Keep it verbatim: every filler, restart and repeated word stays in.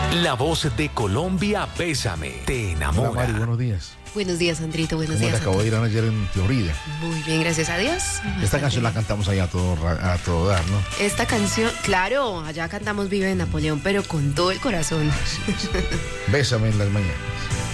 La voz de Colombia, Bésame, te enamora. Hola, Mari, buenos días. Buenos días, Andrito, buenos ¿Cómo días. te acabo de ir ayer en Florida? Muy bien, gracias a Dios. Esta Bastante canción la bien. cantamos allá a todo, ra- a todo dar, ¿no? Esta canción, claro, allá cantamos Vive Napoleón, pero con todo el corazón. Bésame en las mañanas.